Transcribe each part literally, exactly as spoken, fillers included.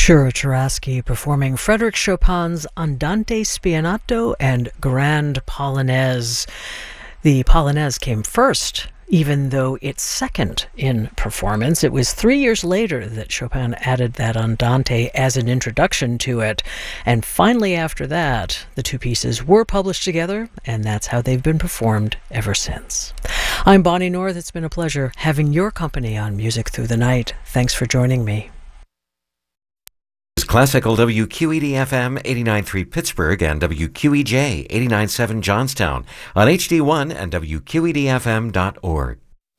Shura Churasky performing Frédéric Chopin's Andante Spianato and Grand Polonaise. The Polonaise came first, even though it's second in performance. It was three years later that Chopin added that Andante as an introduction to it. And finally after that, the two pieces were published together, and that's how they've been performed ever since. I'm Bonnie North. It's been a pleasure having your company on Music Through the Night. Thanks for joining me. Classical W Q E D F M eighty-nine point three Pittsburgh and W Q E J eighty-nine point seven Johnstown on H D one and W Q E D F M dot org.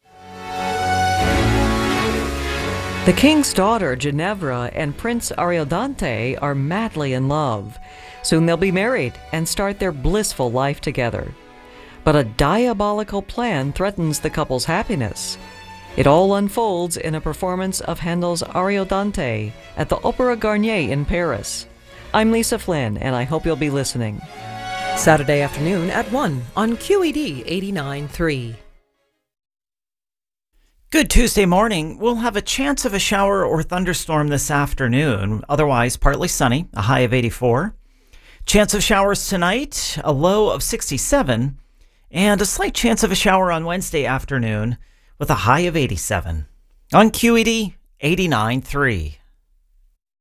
The king's daughter, Ginevra, and Prince Ariodante are madly in love. Soon they'll be married and start their blissful life together. But a diabolical plan threatens the couple's happiness. It all unfolds in a performance of Handel's Ariodante at the Opéra Garnier in Paris. I'm Lisa Flynn, and I hope you'll be listening. Saturday afternoon at one on Q E D eighty-nine point three. Good Tuesday morning. We'll have a chance of a shower or thunderstorm this afternoon. Otherwise, partly sunny, a high of eighty-four. Chance of showers tonight, a low of sixty-seven. And a slight chance of a shower on Wednesday afternoon with a high of eighty-seven. On Q E D eighty-nine point three.